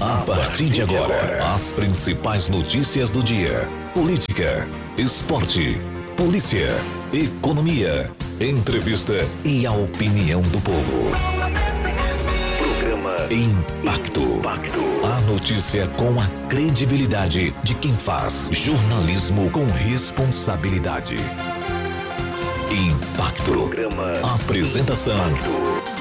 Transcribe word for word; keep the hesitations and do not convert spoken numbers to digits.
A partir de agora, as principais notícias do dia: política, esporte, polícia, economia, entrevista e a opinião do povo. Programa Impacto. A notícia com a credibilidade de quem faz jornalismo com responsabilidade. Impacto. Apresentação: